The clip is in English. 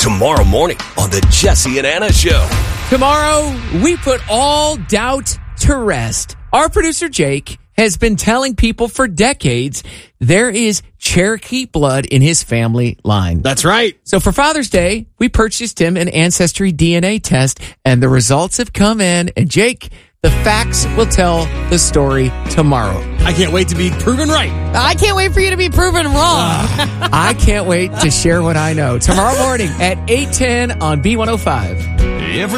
tomorrow morning on the Jesse and Anna Show. Tomorrow, we put all doubt to rest. Our producer, Jake, has been telling people for decades there is Cherokee blood in his family line. That's right. So for Father's Day, we purchased him an Ancestry DNA test, and the results have come in. And Jake, the facts will tell the story tomorrow. I can't wait to be proven right. I can't wait for you to be proven wrong. I can't wait to share what I know tomorrow morning at 8:10 on B105.